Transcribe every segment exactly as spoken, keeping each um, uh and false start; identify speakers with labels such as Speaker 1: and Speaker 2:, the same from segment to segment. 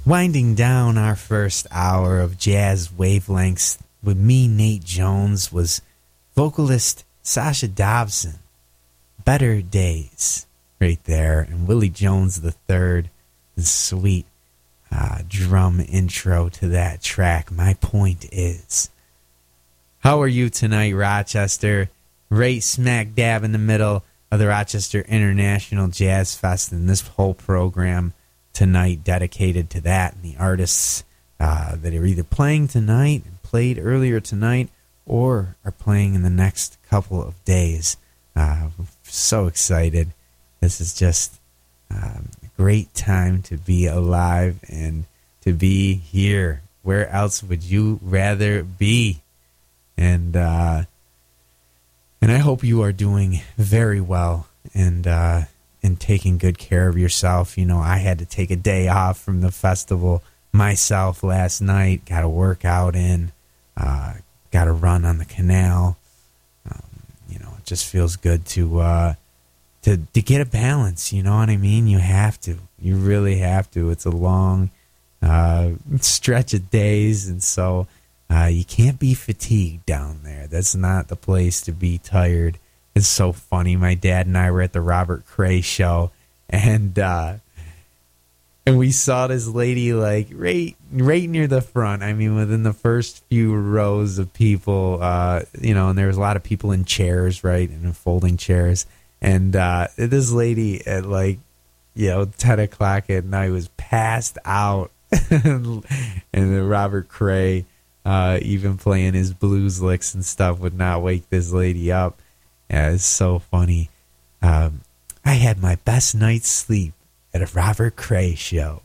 Speaker 1: Winding down our first hour of Jazz Wavelengths with me, Nate Jones, was vocalist Sasha Dobson. Better Days, right there. And Willie Jones the third, the sweet uh, drum intro to that track. My Point Is. How are you tonight, Rochester? Right smack dab in the middle of the Rochester International Jazz Fest, and this whole program tonight dedicated to that and the artists uh, that are either playing tonight and played earlier tonight or are playing in the next couple of days. Uh, so excited. This is just um, a great time to be alive and to be here. Where else would you rather be? And uh, and I hope you are doing very well and uh, and taking good care of yourself. You know, I had to take a day off from the festival myself last night. Got a workout in. Uh, got a run on the canal. Um, you know, it just feels good to uh, to to get a balance. You know what I mean? You have to. You really have to. It's a long uh, stretch of days, and so uh, you can't be fatigued down there. That's not the place to be tired. It's so funny. My dad and I were at the Robert Cray show, and uh, and we saw this lady like right right near the front. I mean, within the first few rows of people, uh, you know, and there was a lot of people in chairs, right, and in folding chairs. And uh, this lady at like, you know, ten o'clock at night was passed out, and the Robert Cray, uh, even playing his blues licks and stuff, would not wake this lady up. Yeah, it's so funny. Um, I had my best night's sleep at a Robert Cray show.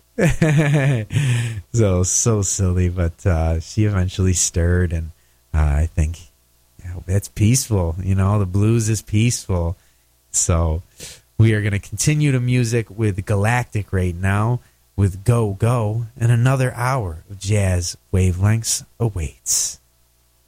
Speaker 1: so, so silly, but uh, she eventually stirred, and uh, I think you know, that's peaceful. You know, the blues is peaceful. So we are going to continue the music with Galactic right now with Go Go, and another hour of Jazz Wavelengths awaits.